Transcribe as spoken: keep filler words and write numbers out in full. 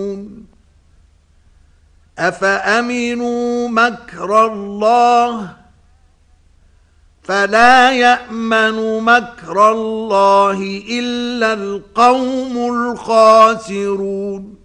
أفأمنوا مكر الله فلا يأمن مكر الله إلا القوم الخاسرون